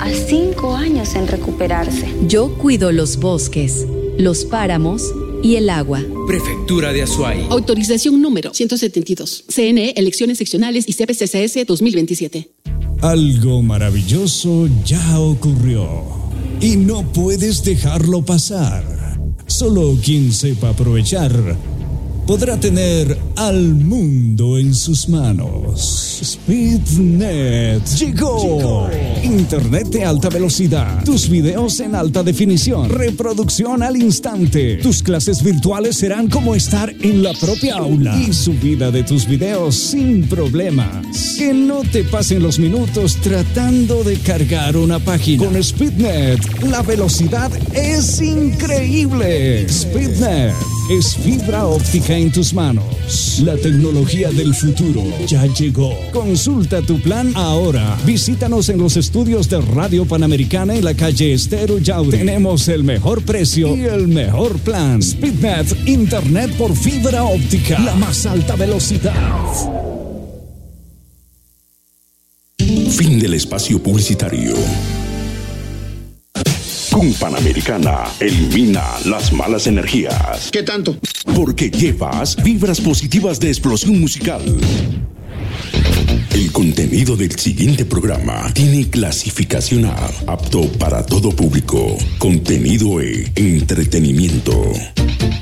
a 5 años en recuperarse. Yo cuido los bosques, los páramos y el agua. Prefectura de Azuay. Autorización número 172. CNE, elecciones seccionales y CPCCS 2027. Algo maravilloso ya ocurrió y no puedes dejarlo pasar. Solo quien sepa aprovechar podrá tener al mundo en sus manos. SpeedNet llegó. Internet de alta velocidad, tus videos en alta definición, reproducción al instante. Tus clases virtuales serán como estar en la propia aula y subida de tus videos sin problemas. Que no te pasen los minutos tratando de cargar una página. Con SpeedNet, la velocidad es increíble. SpeedNet es fibra óptica en tus manos. La tecnología del futuro ya llegó. Consulta tu plan ahora. Visítanos en los estudios de Radio Panamericana en la calle Estero Yauri. Tenemos el mejor precio y el mejor plan. SpeedNet, internet por fibra óptica. La más alta velocidad. Fin del espacio publicitario. Con Panamericana, elimina las malas energías. ¿Qué tanto? Porque llevas vibras positivas de explosión musical. El contenido del siguiente programa tiene clasificación A, apto para todo público. Contenido E, entretenimiento.